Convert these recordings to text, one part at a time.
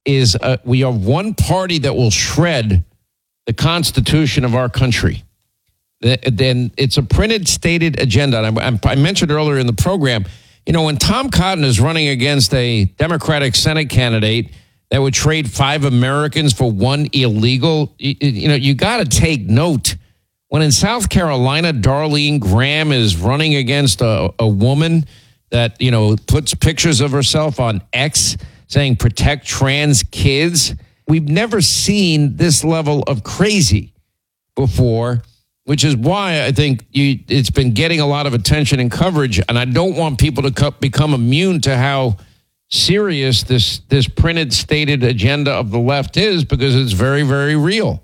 is we are one party that will shred the Constitution of our country. Then it's a printed, stated agenda. And I mentioned earlier in the program, when Tom Cotton is running against a Democratic Senate candidate that would trade 5 Americans for 1 illegal, you got to take note. When in South Carolina, Darlene Graham is running against a woman that, puts pictures of herself on X saying protect trans kids. We've never seen this level of crazy before, which is why I think it's been getting a lot of attention and coverage. And I don't want people to become immune to how serious this printed, stated agenda of the left is, because it's very, very real.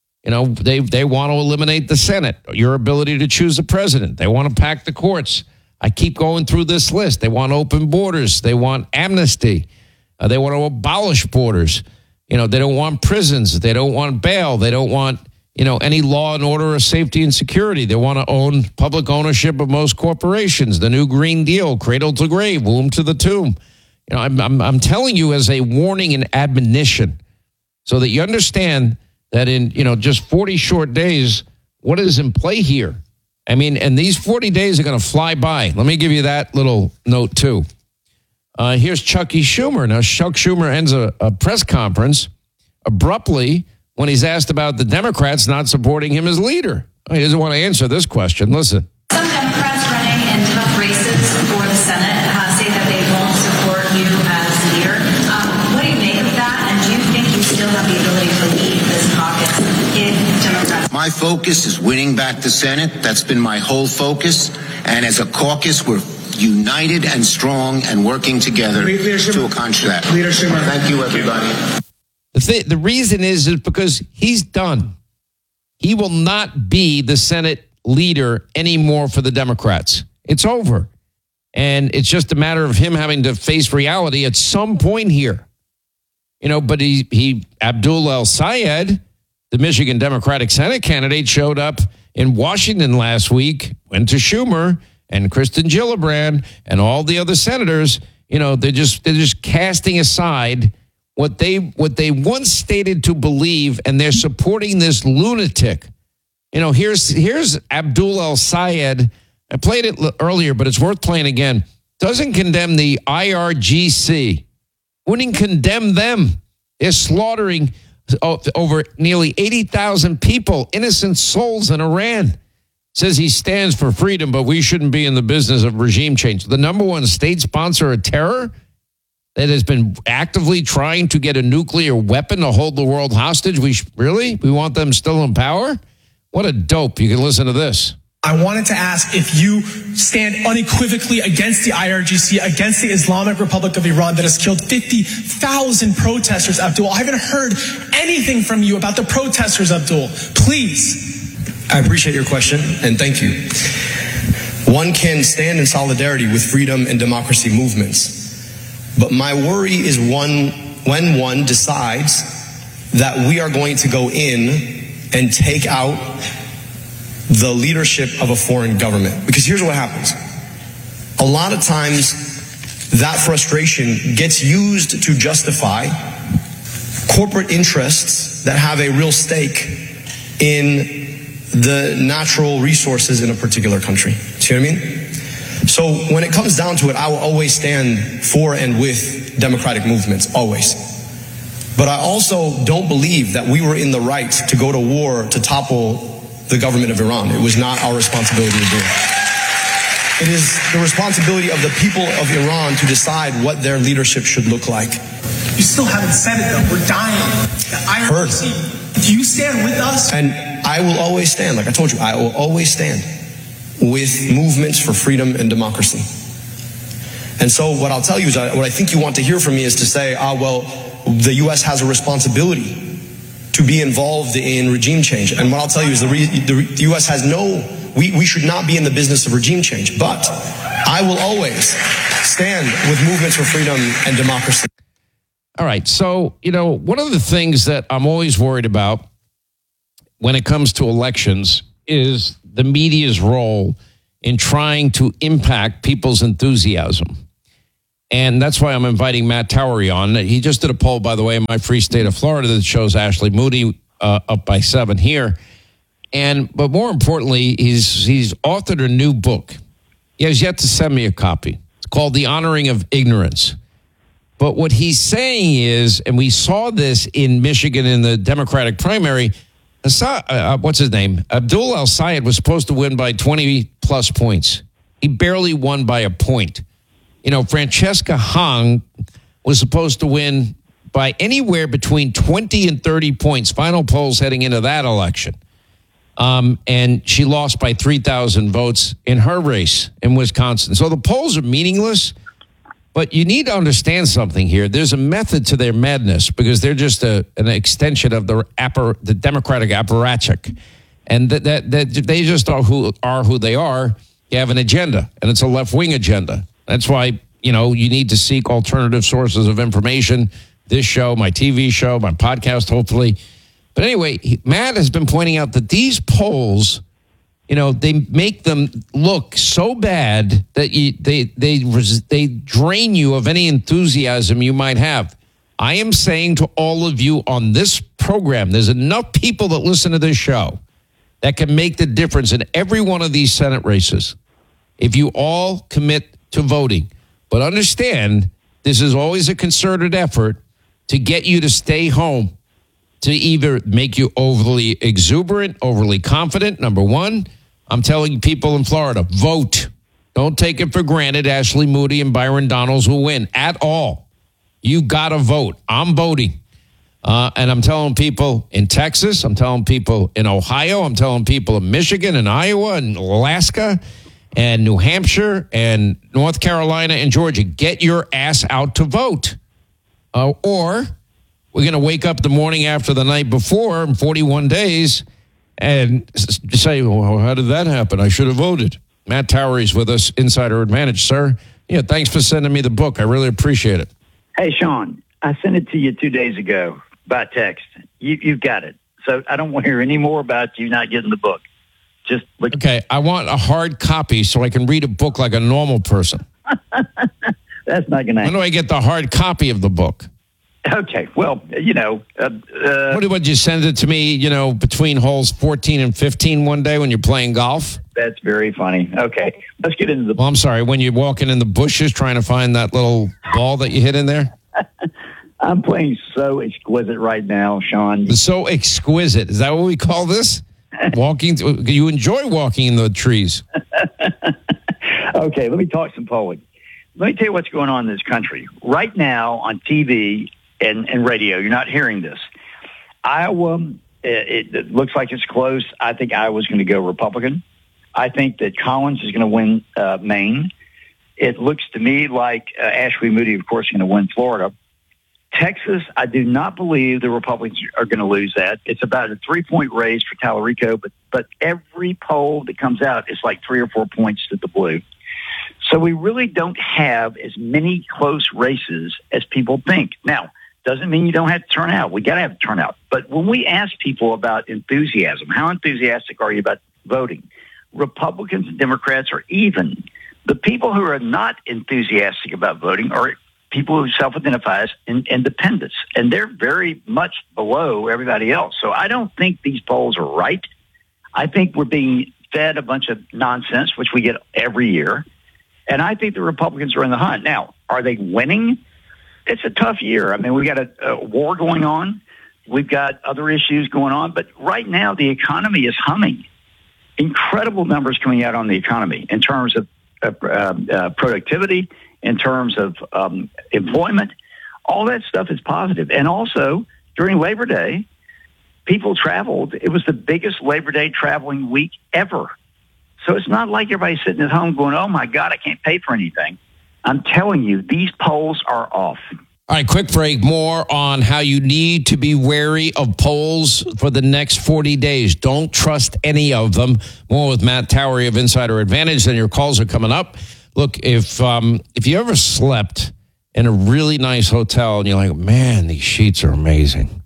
They want to eliminate the Senate, your ability to choose a president. They want to pack the courts. I keep going through this list. They want open borders. They want amnesty. They want to abolish borders. They don't want prisons. They don't want bail. They don't want, any law and order or safety and security. They want to own public ownership of most corporations. The new Green Deal, cradle to grave, womb to the tomb. I'm telling you as a warning and admonition so that you understand that in, just 40 short days, what is in play here? And these 40 days are going to fly by. Let me give you that little note, too. Here's Chucky Schumer. Now, Chuck Schumer ends a press conference abruptly when he's asked about the Democrats not supporting him as leader. He doesn't want to answer this question. Listen. Some Democrats running in tough races for the Senate say that they won't support you as leader. What do you make of that? And do you think you still have the ability to lead this caucus if Democrats? My focus is winning back the Senate. That's been my whole focus. And as a caucus, we're united and strong and working together to accomplish that. Leadership. Thank you, everybody. The reason is because he's done. He will not be the Senate leader anymore for the Democrats. It's over. And it's just a matter of him having to face reality at some point here. But he Abdul El-Sayed, the Michigan Democratic Senate candidate, showed up in Washington last week, went to Schumer and Kristen Gillibrand and all the other senators. They're just casting aside what they once stated to believe, and they're supporting this lunatic. Here's Abdul El-Sayed. I played it earlier, but it's worth playing again. Doesn't condemn the IRGC. Wouldn't condemn them. They're slaughtering over nearly 80,000 people, innocent souls in Iran. Says he stands for freedom, but we shouldn't be in the business of regime change. The number one state sponsor of terror that has been actively trying to get a nuclear weapon to hold the world hostage. We want them still in power? What a dope. You can listen to this. I wanted to ask if you stand unequivocally against the IRGC, against the Islamic Republic of Iran that has killed 50,000 protesters, Abdul. I haven't heard anything from you about the protesters, Abdul. Please. I appreciate your question, and thank you. One can stand in solidarity with freedom and democracy movements. But my worry is when one decides that we are going to go in and take out the leadership of a foreign government. Because here's what happens. A lot of times that frustration gets used to justify corporate interests that have a real stake in the natural resources in a particular country. See what I mean? So when it comes down to it, I will always stand for and with democratic movements, always. But I also don't believe that we were in the right to go to war to topple the government of Iran. It was not our responsibility to do. It is the responsibility of the people of Iran to decide what their leadership should look like. You still haven't said it, though. We're dying. The IRGC. Do you stand with us? And I will always stand. Like I told you, I will always stand with movements for freedom and democracy. And so what I'll tell you is what I think you want to hear from me is to say, well, the U.S. has a responsibility to be involved in regime change. And what I'll tell you is the U.S. has we should not be in the business of regime change. But I will always stand with movements for freedom and democracy. All right. So, one of the things that I'm always worried about when it comes to elections is the media's role in trying to impact people's enthusiasm. And that's why I'm inviting Matt Towery on. He just did a poll, by the way, in my free state of Florida that shows Ashley Moody up by 7 here. But more importantly, he's authored a new book. He has yet to send me a copy. It's called The Honoring of Ignorance. But what he's saying is, and we saw this in Michigan in the Democratic primary, what's his name? Abdul El-Sayed was supposed to win by 20-plus points. He barely won by a point. Francesca Hong was supposed to win by anywhere between 20 and 30 points. Final polls heading into that election. And she lost by 3,000 votes in her race in Wisconsin. So the polls are meaningless, but you need to understand something here. There's a method to their madness because they're just an extension of the Democratic apparatchik. And that they just are who they are. You have an agenda, and it's a left-wing agenda. That's why, you need to seek alternative sources of information. This show, my TV show, my podcast, hopefully. But anyway, Matt has been pointing out that these polls, they make them look so bad that they drain you of any enthusiasm you might have. I am saying to all of you on this program, there's enough people that listen to this show that can make the difference in every one of these Senate races if you all commit to voting. But understand, this is always a concerted effort to get you to stay home, to either make you overly exuberant, overly confident. Number one, I'm telling people in Florida, vote. Don't take it for granted Ashley Moody and Byron Donalds will win at all. You got to vote. I'm voting. And I'm telling people in Texas, I'm telling people in Ohio, I'm telling people in Michigan and Iowa and Alaska and New Hampshire and North Carolina and Georgia, get your ass out to vote. Or we're going to wake up the morning after the night before in 41 days and say, well, how did that happen? I should have voted. Matt Towery's with us, Insider Advantage, sir. Yeah, thanks for sending me the book. I really appreciate it. Hey, Sean, I sent it to you 2 days ago by text. You've got it. So I don't want to hear any more about you not getting the book. Just look. Okay, I want a hard copy so I can read a book like a normal person. That's not going to happen. When do I get the hard copy of the book? Okay, well, What would you send it to me, between holes 14 and 15 one day when you're playing golf? That's very funny. Okay, let's get into the... Well, I'm sorry, when you're walking in the bushes trying to find that little ball that you hit in there? I'm playing So Exquisite right now, Sean. So Exquisite. Is that what we call this? You enjoy walking in the trees. Okay, let me talk some polling. Let me tell you what's going on in this country. Right now on TV and radio, you're not hearing this. Iowa, it looks like it's close. I think Iowa's going to go Republican. I think that Collins is going to win Maine. It looks to me like Ashley Moody, of course, is going to win Florida. Texas, I do not believe the Republicans are going to lose that. It's about a 3-point race for Tallarico, but every poll that comes out is like 3 or 4 points to the blue. So we really don't have as many close races as people think. Now, doesn't mean you don't have to turn out. We got to have turnout. But when we ask people about enthusiasm, how enthusiastic are you about voting? Republicans and Democrats are even. The people who are not enthusiastic about voting are people who self-identify as independents, and they're very much below everybody else. So I don't think these polls are right. I think we're being fed a bunch of nonsense, which we get every year. And I think the Republicans are in the hunt. Now, are they winning? It's a tough year. I mean, we got a war going on. We've got other issues going on. But right now, the economy is humming. Incredible numbers coming out on the economy in terms of productivity, in terms of employment. All that stuff is positive. And also, during Labor Day, people traveled. It was the biggest Labor Day traveling week ever. So it's not like everybody's sitting at home going, oh, my God, I can't pay for anything. I'm telling you, these polls are off. All right, quick break. More on how you need to be wary of polls for the next 40 days. Don't trust any of them. More with Matt Towery of Insider Advantage. Then your calls are coming up. Look, if you ever slept in a really nice hotel and you're like, man, these sheets are amazing.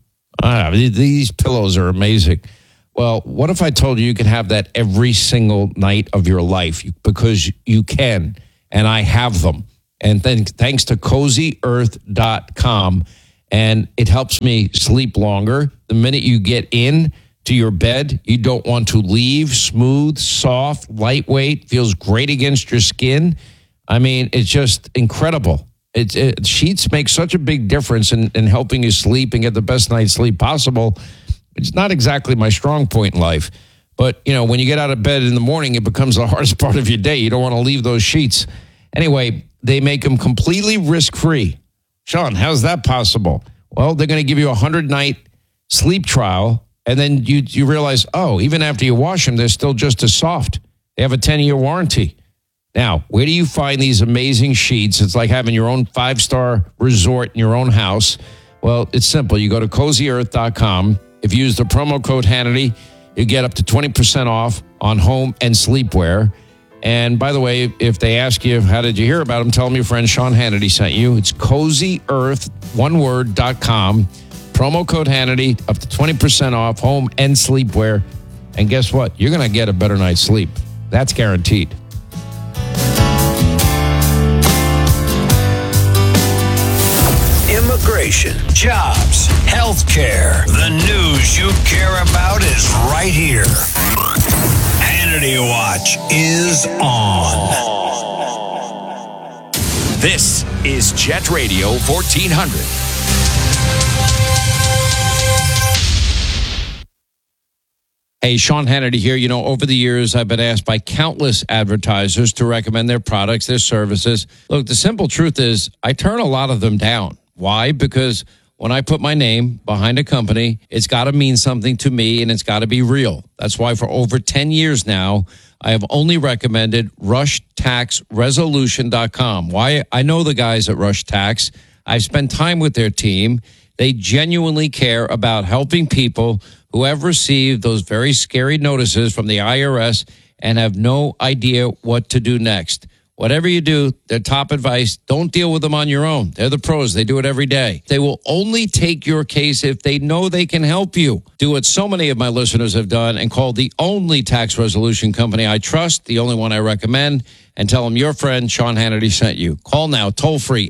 These pillows are amazing. Well, what if I told you could have that every single night of your life? Because you can, and I have them. And then thanks to CozyEarth.com. And it helps me sleep longer. The minute you get in to your bed, you don't want to leave. Smooth, soft, lightweight, feels great against your skin. I mean, it's just incredible. Sheets make such a big difference in helping you sleep and get the best night's sleep possible. It's not exactly my strong point in life. But, you know, when you get out of bed in the morning, it becomes the hardest part of your day. You don't want to leave those sheets. Anyway, they make them completely risk-free. Sean, how's that possible? Well, they're going to give you a 100-night sleep trial, and then you realize, oh, even after you wash them, they're still just as soft. They have a 10-year warranty. Now, where do you find these amazing sheets? It's like having your own 5-star resort in your own house. Well, it's simple. You go to CozyEarth.com. If you use the promo code Hannity, you get up to 20% off on home and sleepwear. And by the way, if they ask you, how did you hear about them? Tell them your friend Sean Hannity sent you. It's CozyEarth.com. Promo code Hannity, up to 20% off home and sleepwear. And guess what? You're going to get a better night's sleep. That's guaranteed. Immigration, jobs, healthcare. The news you care about is right here. Hannity Watch is on. This is Jet Radio 1400. Hey, Sean Hannity here. You know, over the years, I've been asked by countless advertisers to recommend their products, their services. Look, the simple truth is I turn a lot of them down. Why? Because when I put my name behind a company, it's got to mean something to me and it's got to be real. That's why for over 10 years now, I have only recommended RushTaxResolution.com. Why? I know the guys at Rush Tax. I've spent time with their team. They genuinely care about helping people who have received those very scary notices from the IRS and have no idea what to do next. Whatever you do, their top advice, don't deal with them on your own. They're the pros. They do it every day. They will only take your case if they know they can help you. Do what so many of my listeners have done and call the only tax resolution company I trust, the only one I recommend, and tell them your friend Sean Hannity sent you. Call now, toll free,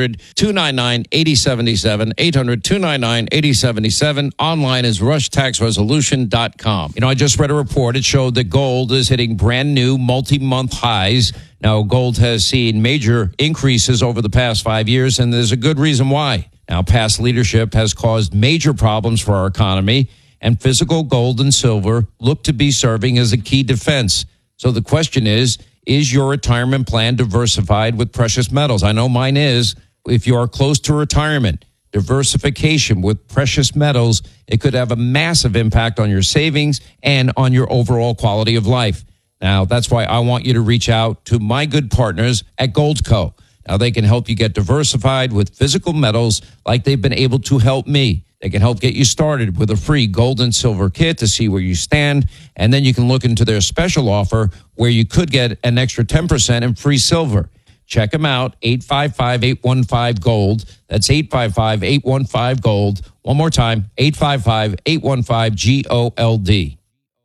800-299-8077, 800-299-8077. Online is rushtaxresolution.com. You know, I just read a report. It showed that gold is hitting brand new multi-month highs. Now, gold has seen major increases over the past 5 years, and there's a good reason why. Now, past leadership has caused major problems for our economy, and physical gold and silver look to be serving as a key defense. So the question is your retirement plan diversified with precious metals? I know mine is. If you are close to retirement, diversification with precious metals, it could have a massive impact on your savings and on your overall quality of life. Now, that's why I want you to reach out to my good partners at Goldco. Now, they can help you get diversified with physical metals like they've been able to help me. They can help get you started with a free gold and silver kit to see where you stand. And then you can look into their special offer where you could get an extra 10% in free silver. Check them out, 855-815-GOLD. That's 855-815-GOLD. One more time, 855-815-GOLD.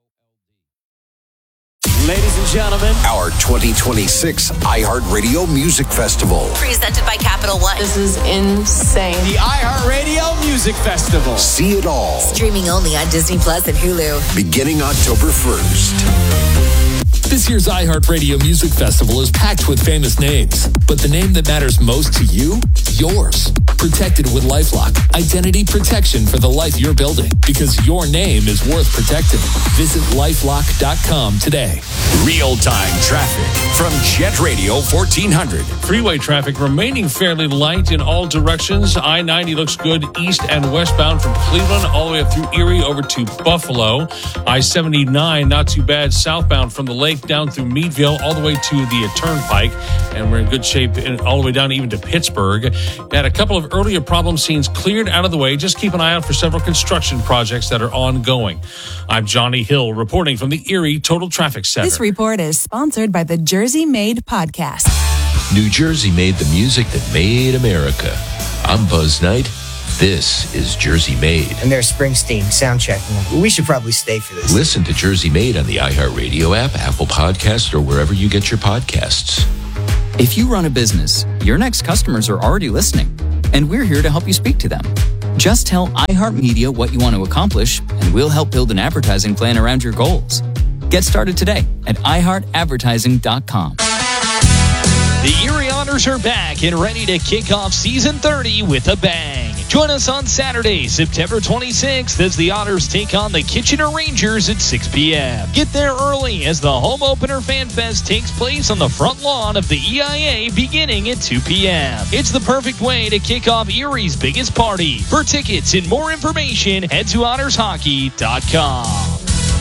Ladies and gentlemen, Our 2026 iHeartRadio Music Festival. Presented by Capital One. This is insane. the iHeartRadio Music Festival. See it all. Streaming only on Disney Plus and Hulu. Beginning October 1st. This year's iHeartRadio Music Festival is packed with famous names, but the name that matters most to you, yours. Protected with LifeLock. Identity protection for the life you're building, because your name is worth protecting. Visit LifeLock.com today. Real-time traffic from Jet Radio 1400. Freeway traffic remaining fairly light in all directions. I-90 looks good east and westbound from Cleveland all the way up through Erie over to Buffalo. I-79 not too bad southbound from the lake down through Meadville all the way to the Turnpike, and we're in good shape all the way down even to Pittsburgh. Had a couple of earlier problem scenes cleared out of the way. Just keep an eye out for several construction projects that are ongoing. I'm Johnny Hill reporting from the Erie Total Traffic Center. This report is sponsored by the Jersey Made podcast. New Jersey made the music that made America. I'm Buzz Knight. This is Jersey Made. And there's Springsteen sound checking. We should probably stay for this. Listen to Jersey Made on the iHeartRadio app, Apple Podcasts, or wherever you get your podcasts. If you run a business, your next customers are already listening, and we're here to help you speak to them. Just tell iHeartMedia what you want to accomplish, and we'll help build an advertising plan around your goals. Get started today at iHeartAdvertising.com. The Erie Honors are back and ready to kick off season 30 with a bang. Join us on Saturday, September 26th as the Honors take on the Kitchener Rangers at 6 p.m. Get there early as the home opener Fan Fest takes place on the front lawn of the EIA beginning at 2 p.m. It's the perfect way to kick off Erie's biggest party. For tickets and more information, head to honorshockey.com.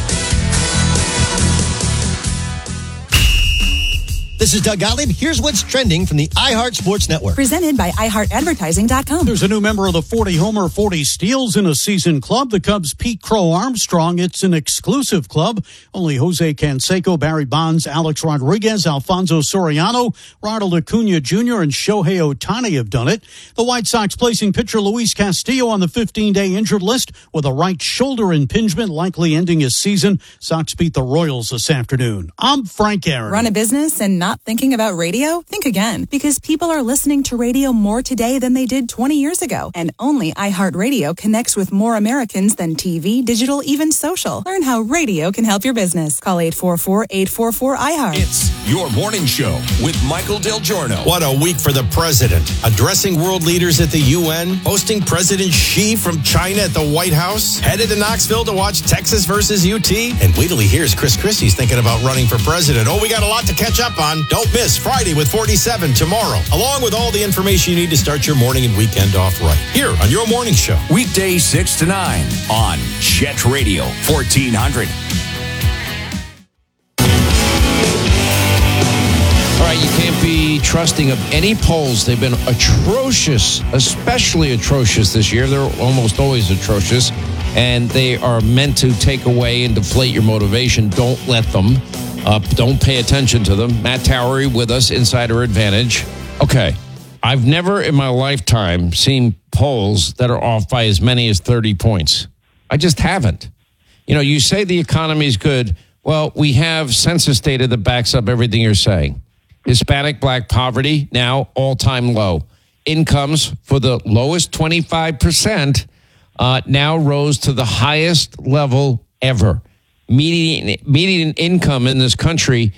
This is Doug Gottlieb. Here's what's trending from the iHeart Sports Network. Presented by iHeartAdvertising.com. There's a new member of the 40 homer, 40 steals in a season club. The Cubs' Pete Crow Armstrong. It's an exclusive club. Only Jose Canseco, Barry Bonds, Alex Rodriguez, Alfonso Soriano, Ronald Acuna Jr., and Shohei Ohtani have done it. The White Sox placing pitcher Luis Castillo on the 15-day injured list with a right shoulder impingement, likely ending his season. Sox beat the Royals this afternoon. I'm Frank Aaron. Run a business and not thinking about radio? Think again, because people are listening to radio more today than they did 20 years ago. And only iHeartRadio connects with more Americans than TV, digital, even social. Learn how radio can help your business. Call 844-844-iHeart. It's your morning show with Michael Del Giorno. What a week for the president. Addressing world leaders at the UN, hosting President Xi from China at the White House, headed to Knoxville to watch Texas versus UT, and wait till he hears Chris Christie's thinking about running for president. Oh, we got a lot to catch up on. Don't miss Friday with 47 tomorrow, along with all the information you need to start your morning and weekend off right. Here on your morning show. Weekdays 6 to 9 on Jet Radio 1400. All right, you can't be trusting of any polls. They've been atrocious, especially atrocious this year. They're almost always atrocious, and they are meant to take away and deflate your motivation. Don't let them. Don't pay attention to them. Matt Towery with us, Insider Advantage. Okay, I've never in my lifetime seen polls that are off by as many as 30 points. I just haven't. You know, you say the economy is good. Well, we have census data that backs up everything you're saying. Hispanic black poverty now all-time low. Incomes for the lowest 25% now rose to the highest level ever. Median income in this country,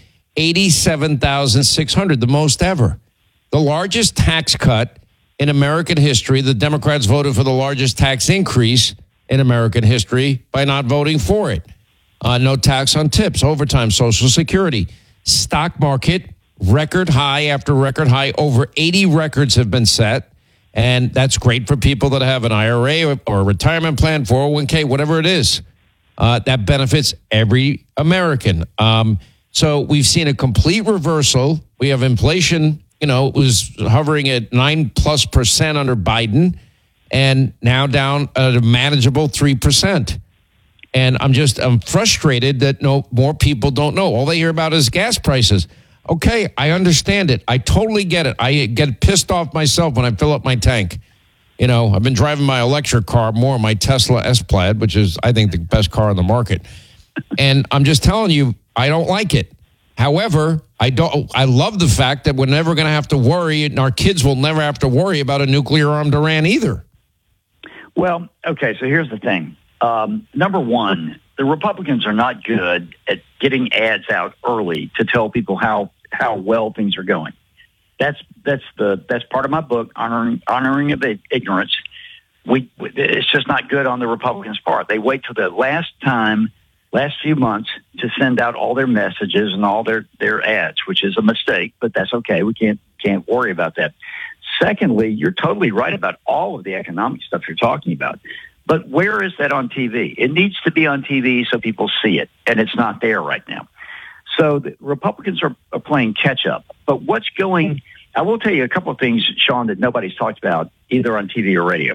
$87,600, the most ever. The largest tax cut in American history. The Democrats voted for the largest tax increase in American history by not voting for it. No tax on tips, overtime, Social Security. Stock market, record high after record high. Over 80 records have been set. And that's great for people that have an IRA or a retirement plan, 401k, whatever it is. That benefits every American. So we've seen a complete reversal. We have inflation, it was hovering at 9+% under Biden, and now down at a manageable 3%. And I'm frustrated that more people don't know. All they hear about is gas prices. Okay, I understand it. I totally get it. I get pissed off myself when I fill up my tank. I've been driving my electric car more, my Tesla S-Plaid, which is, I think, the best car on the market. And I'm just telling you, I don't like it. However, I love the fact that we're never going to have to worry, and our kids will never have to worry about a nuclear-armed Iran either. Well, okay, so here's the thing. Number one, the Republicans are not good at getting ads out early to tell people how well things are going. That's part of my book, Honoring of Ignorance. It's just not good on the Republicans' part. They wait till the last few months to send out all their messages and all their ads, which is a mistake, but that's okay. We can't worry about that. Secondly, you're totally right about all of the economic stuff you're talking about. But where is that on TV? It needs to be on TV so people see it, and it's not there right now. So the Republicans are playing catch-up. But I will tell you a couple of things, Sean, that nobody's talked about either on TV or radio.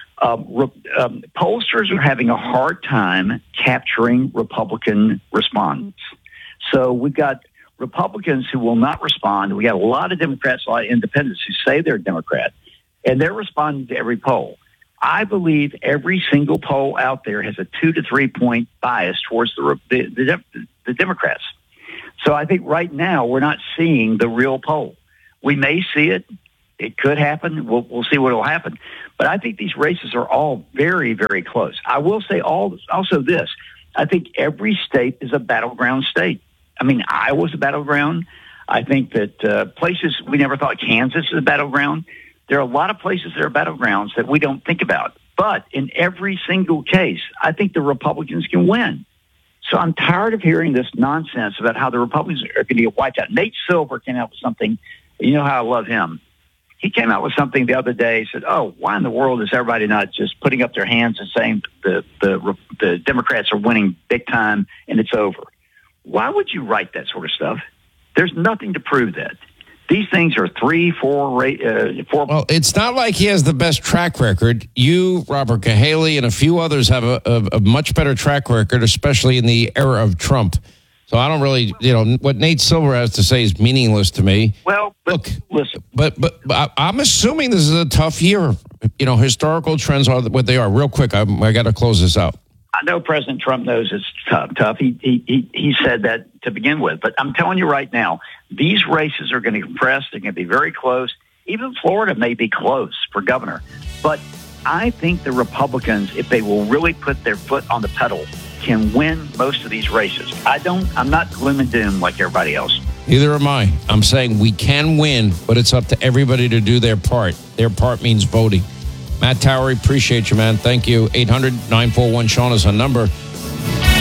Pollsters are having a hard time capturing Republican respondents. So we've got Republicans who will not respond. We got a lot of Democrats, a lot of independents who say they're Democrat, and they're responding to every poll. I believe every single poll out there has a 2 to 3 point bias towards the Democrats. So I think right now we're not seeing the real poll. We may see it. It could happen. We'll see what will happen. But I think these races are all very, very close. I will say also this. I think every state is a battleground state. I mean, Iowa's a battleground. I think that places we never thought Kansas is a battleground. There are a lot of places that are battlegrounds that we don't think about. But in every single case, I think the Republicans can win. So I'm tired of hearing this nonsense about how the Republicans are going to get wiped out. Nate Silver came out with something. You know how I love him. He came out with something the other day. He said, "Oh, why in the world is everybody not just putting up their hands and saying the Democrats are winning big time and it's over?" Why would you write that sort of stuff? There's nothing to prove that. These things are 3, 4. Well, it's not like he has the best track record. You, Robert Cahaly, and a few others have a much better track record, especially in the era of Trump. So I don't really, what Nate Silver has to say is meaningless to me. Well, look, listen. But I'm assuming this is a tough year. Historical trends are what they are. Real quick, I got to close this out. I know President Trump knows it's tough. He said that to begin with. But I'm telling you right now, these races are going to compress. They're going to be very close. Even Florida may be close for governor. But I think the Republicans, if they will really put their foot on the pedal, can win most of these races. I'm not gloom and doom like everybody else. Neither am I. I'm saying we can win, but it's up to everybody to do their part. Their part means voting. Matt Towery, appreciate you, man. Thank you. 800-941-SEAN is our number.